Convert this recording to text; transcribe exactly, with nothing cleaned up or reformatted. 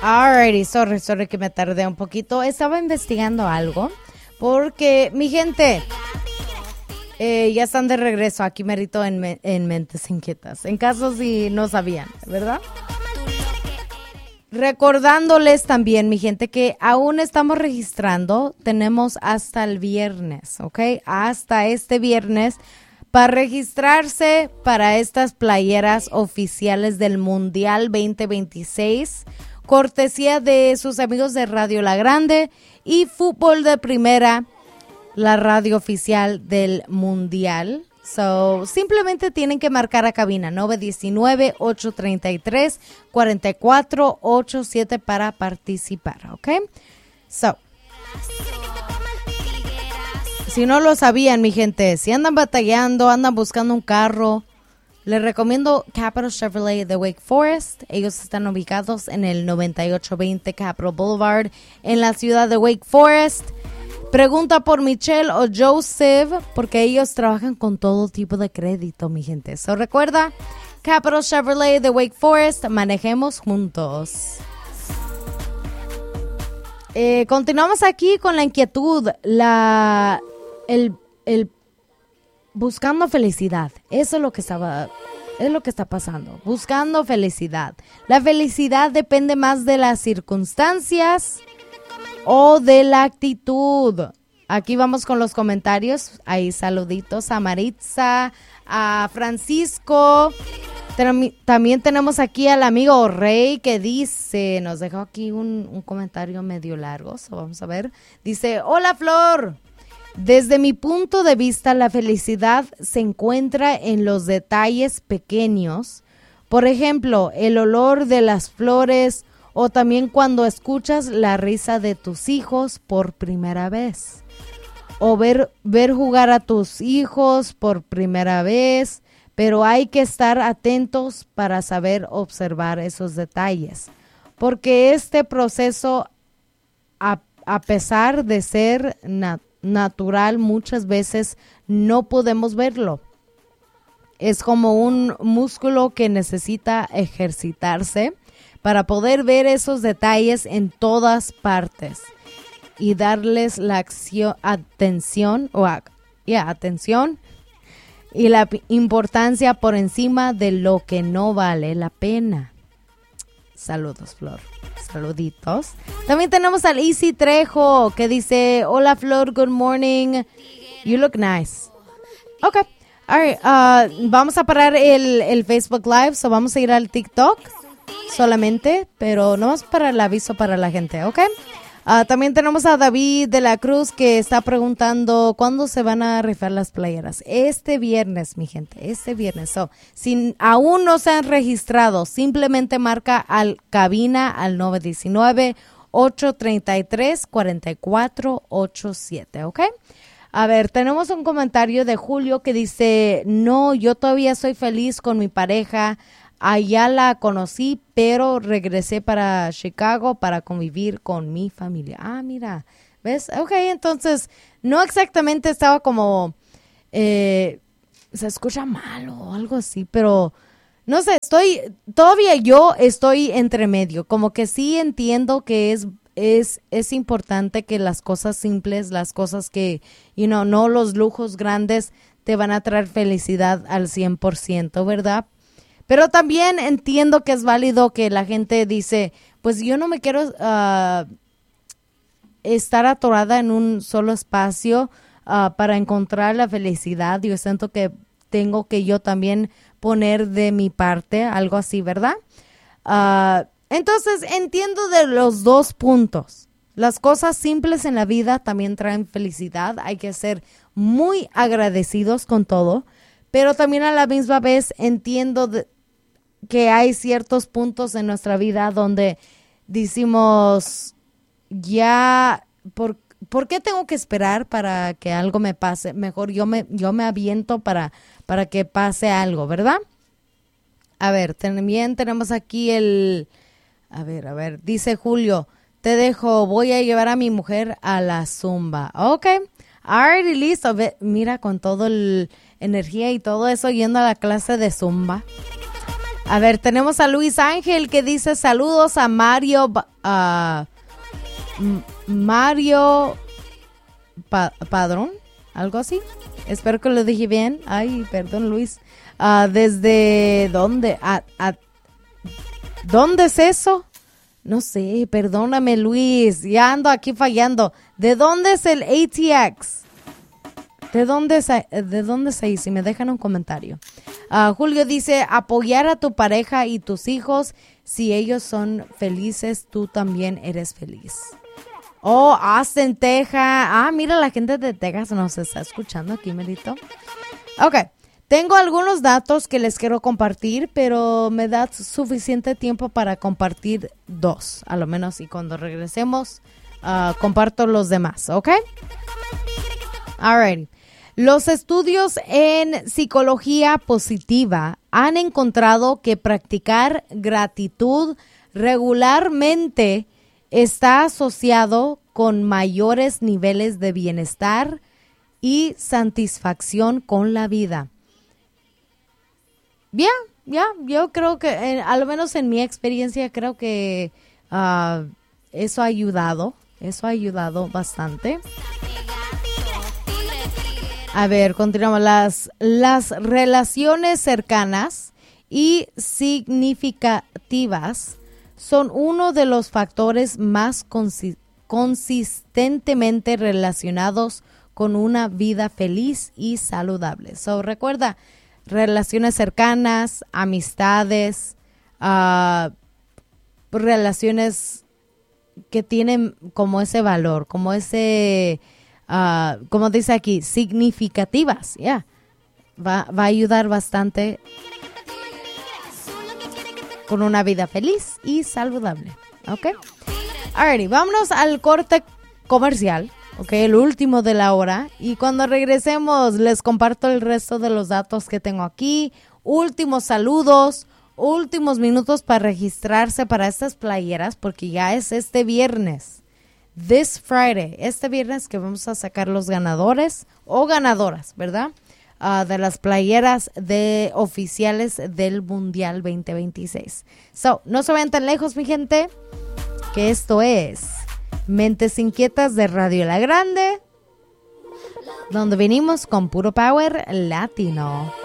Alrighty, sorry, sorry que me tardé un poquito. Estaba investigando algo porque, mi gente, eh, ya están de regreso aquí merito en, me- en Mentes Inquietas. En caso si no sabían, ¿verdad? Recordándoles también, mi gente, que aún estamos registrando. Tenemos hasta el viernes, ¿ok? Hasta este viernes para registrarse para estas playeras oficiales del Mundial veinte veintiséis. Cortesía de sus amigos de Radio La Grande y Fútbol de Primera, la radio oficial del Mundial. So, simplemente tienen que marcar a cabina nueve uno nueve, ocho tres tres, cuatro cuatro ocho siete para participar, ¿ok? So, si no lo sabían, mi gente, si andan batallando, andan buscando un carro, les recomiendo Capital Chevrolet de Wake Forest. Ellos están ubicados en el noventa y ocho veinte Capital Boulevard en la ciudad de Wake Forest. Pregunta por Michelle o Joseph porque ellos trabajan con todo tipo de crédito, mi gente. So recuerda, Capital Chevrolet de Wake Forest, manejemos juntos. Eh, continuamos aquí con la inquietud, la, el, el buscando felicidad. Eso es lo que estaba, es lo que está pasando. Buscando felicidad. La felicidad depende más de las circunstancias o de la actitud. Aquí vamos con los comentarios. Ahí saluditos a Maritza, a Francisco. También tenemos aquí al amigo Rey que dice, nos dejó aquí un, un comentario medio largo. So vamos a ver. Dice, hola Flor. Desde mi punto de vista, la felicidad se encuentra en los detalles pequeños. Por ejemplo, el olor de las flores o también cuando escuchas la risa de tus hijos por primera vez. O ver, ver jugar a tus hijos por primera vez. Pero hay que estar atentos para saber observar esos detalles. Porque este proceso, a, a pesar de ser natural, natural, muchas veces no podemos verlo. Es como un músculo que necesita ejercitarse para poder ver esos detalles en todas partes y darles la acción, atención o yeah, atención y la importancia por encima de lo que no vale la pena. Saludos, Flor. Saluditos. También tenemos al Easy Trejo que dice, hola Flor, good morning. You look nice. Ok. All right. Uh, vamos a parar el, el Facebook Live, so vamos a ir al TikTok solamente, pero no es para el aviso para la gente, ok. Uh, también tenemos a David de la Cruz que está preguntando cuándo se van a rifar las playeras. Este viernes, mi gente, este viernes. So, si aún no se han registrado, simplemente marca al cabina al nueve uno nueve, ocho tres tres, cuatro cuatro ocho siete, ¿ok? A ver, tenemos un comentario de Julio que dice, no, yo todavía soy feliz con mi pareja. Allá la conocí, pero regresé para Chicago para convivir con mi familia. Ah, mira, ¿ves? Ok, entonces, no exactamente estaba como, eh, se escucha mal o algo así, pero no sé, estoy, todavía yo estoy entre medio, como que sí entiendo que es, es, es importante que las cosas simples, las cosas que, you know, no los lujos grandes te van a traer felicidad al cien por ciento, ¿verdad? Pero también entiendo que es válido que la gente dice, pues yo no me quiero uh, estar atorada en un solo espacio uh, para encontrar la felicidad. Yo siento que tengo que yo también poner de mi parte, algo así, ¿verdad? Uh, entonces entiendo de los dos puntos. Las cosas simples en la vida también traen felicidad. Hay que ser muy agradecidos con todo. Pero también a la misma vez entiendo de, que hay ciertos puntos en nuestra vida donde decimos, ya, ¿por, ¿por qué tengo que esperar para que algo me pase? Mejor yo me, yo me aviento para, para que pase algo, ¿verdad? A ver, también tenemos aquí el, a ver, a ver, dice Julio, te dejo, voy a llevar a mi mujer a la Zumba. Ok, alright, listo. Ve, mira, con todo el energía y todo eso yendo a la clase de Zumba. A ver, tenemos a Luis Ángel que dice saludos a Mario, uh, Mario pa Padrón, algo así. Espero que lo dije bien. Ay, perdón, Luis. Uh, ¿Desde dónde? A, a, ¿Dónde es eso? No sé, perdóname, Luis. Ya ando aquí fallando. ¿De dónde es el A T X? ¿De dónde es, de dónde es ahí? Si me dejan un comentario. Uh, Julio dice, apoyar a tu pareja y tus hijos. Si ellos son felices, tú también eres feliz. Oh, Austin, Texas. Ah, mira, la gente de Texas nos está escuchando aquí, Merito. Ok, tengo algunos datos que les quiero compartir, pero me da suficiente tiempo para compartir dos, a lo menos. Y cuando regresemos, uh, comparto los demás, ¿ok? Alrighty. Los estudios en psicología positiva han encontrado que practicar gratitud regularmente está asociado con mayores niveles de bienestar y satisfacción con la vida. Ya, yeah, ya, yeah, yo creo que, eh, al menos en mi experiencia, creo que uh, eso ha ayudado, eso ha ayudado bastante. A ver, continuamos. Las, las relaciones cercanas y significativas son uno de los factores más consi- consistentemente relacionados con una vida feliz y saludable. So, recuerda, relaciones cercanas, amistades, uh, relaciones que tienen como ese valor, como ese... Uh, como dice aquí, significativas, ya, yeah. va, va a ayudar bastante con una vida feliz y saludable, ¿ok? Alrighty, vámonos al corte comercial, ¿ok? El último de la hora, y cuando regresemos les comparto el resto de los datos que tengo aquí, últimos saludos, últimos minutos para registrarse para estas playeras, porque ya es este viernes. This Friday, este viernes que vamos a sacar los ganadores o ganadoras, ¿verdad? Uh, de las playeras de oficiales del Mundial veinte veintiséis. So, no se vayan tan lejos, mi gente, que esto es Mentes Inquietas de Radio La Grande, donde venimos con puro power latino.